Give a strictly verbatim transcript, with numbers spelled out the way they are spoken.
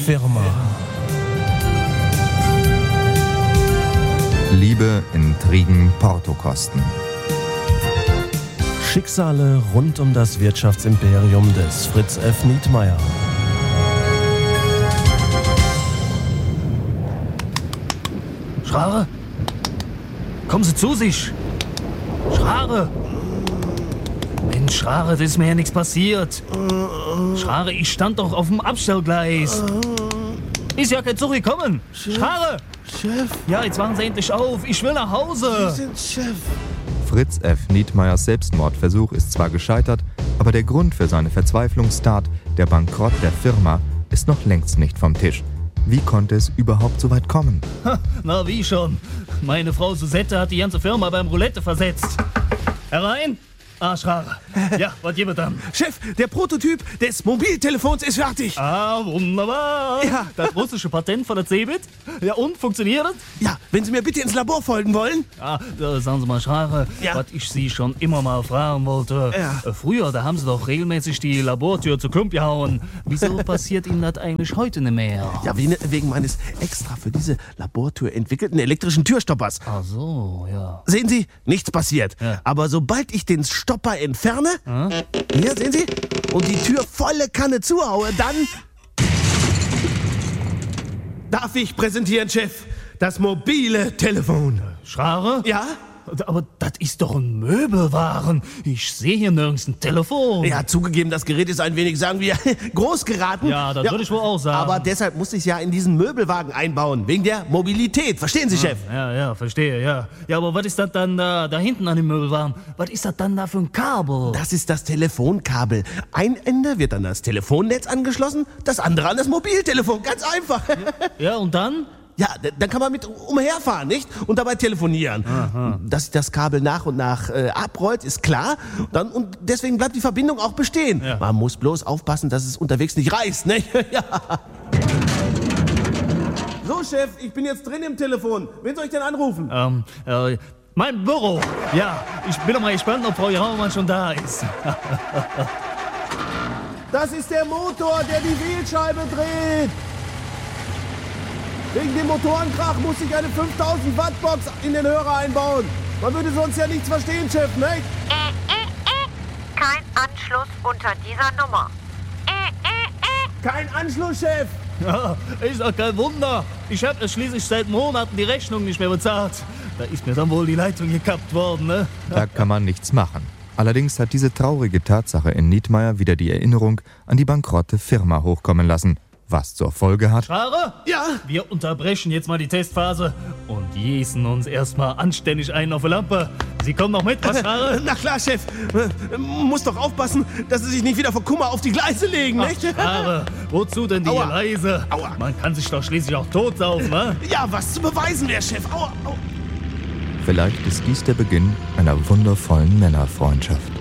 Firma. Liebe, Intrigen, Portokosten. Schicksale rund um das Wirtschaftsimperium des Fritz F. Nietmeyer. Schrare? Kommen Sie zu sich! Schrare! Mensch, Schrare, das ist mir ja nichts passiert. Schrare, ich stand doch auf dem Abstellgleis. Ist ja kein Zug gekommen. Schrare! Chef, Ja, jetzt wachen Sie endlich auf. Ich will nach Hause. Sie sind Chef. Fritz F. Nietmeyers Selbstmordversuch ist zwar gescheitert, aber der Grund für seine Verzweiflungstat, der Bankrott der Firma, ist noch längst nicht vom Tisch. Wie konnte es überhaupt so weit kommen? Ha, na, wie schon. Meine Frau Susette hat die ganze Firma beim Roulette versetzt. Herein? Ah, Schrare. Ja, was geben wir dann? Chef, der Prototyp des Mobiltelefons ist fertig. Ah, wunderbar. Ja. Das russische Patent von der Cebit. Ja, und? Funktioniert das? Ja, wenn Sie mir bitte ins Labor folgen wollen. Ah, äh, sagen Sie mal, Schrare, Ja. was ich Sie schon immer mal fragen wollte. Ja. Äh, Früher, da haben Sie doch regelmäßig die Labortür zu Klump gehauen. Wieso passiert Ihnen das eigentlich heute nicht mehr? Ja, wegen, wegen meines extra für diese Labortür entwickelten elektrischen Türstoppers. Ach so, ja. Sehen Sie, nichts passiert. Ja. Aber sobald ich den Stopper entferne, hier, sehen Sie, und die Tür volle Kanne zuhaue, dann darf ich präsentieren, Chef, das mobile Telefon. Schrare? Ja? Aber das ist doch ein Möbelwaren. Ich sehe hier nirgends ein Telefon. Ja, zugegeben, das Gerät ist ein wenig, sagen wir, groß geraten. Ja, das würde ich wohl auch sagen. Aber deshalb musste ich es ja in diesen Möbelwagen einbauen, wegen der Mobilität. Verstehen Sie, Chef? Ja, ja, verstehe, ja. Ja, aber was ist das dann da, da hinten an dem Möbelwagen? Was ist das dann da für ein Kabel? Das ist das Telefonkabel. Ein Ende wird an das Telefonnetz angeschlossen, das andere an das Mobiltelefon. Ganz einfach. Ja, und dann? Ja, d- dann kann man mit umherfahren, nicht? Und dabei telefonieren. Aha. Dass sich das Kabel nach und nach äh, abrollt, ist klar. Dann, und deswegen bleibt die Verbindung auch bestehen. Ja. Man muss bloß aufpassen, dass es unterwegs nicht reißt, nicht? Ja. So, Chef, ich bin jetzt drin im Telefon. Wen soll ich denn anrufen? Ähm, äh, mein Büro. Ja, ich bin doch mal gespannt, ob Frau Jaumann schon da ist. Das ist der Motor, der die Wählscheibe dreht. Wegen dem Motorenkrach muss ich eine fünftausend Watt Box in den Hörer einbauen. Man würde sonst ja nichts verstehen, Chef, nicht? Äh, äh, äh. Kein Anschluss unter dieser Nummer. Äh, äh, äh. Kein Anschluss, Chef. Ja, ist doch kein Wunder. Ich habe schließlich seit Monaten die Rechnung nicht mehr bezahlt. Da ist mir dann wohl die Leitung gekappt worden, ne? Da kann man nichts machen. Allerdings hat diese traurige Tatsache in Nietmeyer wieder die Erinnerung an die bankrotte Firma hochkommen lassen. Was zur Folge hat: Schrare? Ja? Wir unterbrechen jetzt mal die Testphase und jäsen uns erstmal anständig ein auf die Lampe. Sie kommen noch mit, was, Schrare? Na klar, Chef. Äh, Muss doch aufpassen, dass Sie sich nicht wieder vor Kummer auf die Gleise legen, Ach, nicht? Schrare, wozu denn die Aua. leise? Aua. Man kann sich doch schließlich auch totsaufen, ne? Ja, was zu beweisen wäre, Chef. Aua, aua. Vielleicht ist dies der Beginn einer wundervollen Männerfreundschaft.